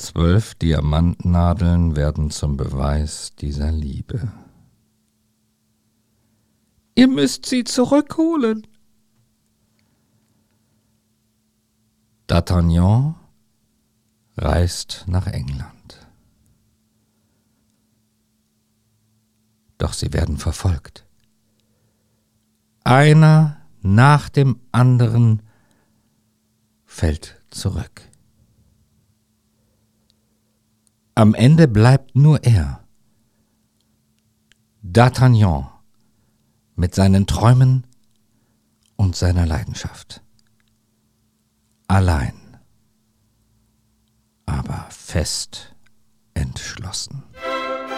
12 Diamantnadeln werden zum Beweis dieser Liebe. Ihr müsst sie zurückholen. D'Artagnan reist nach England. Doch sie werden verfolgt. Einer nach dem anderen fällt zurück. Am Ende bleibt nur er, D'Artagnan, mit seinen Träumen und seiner Leidenschaft. Allein, aber fest entschlossen.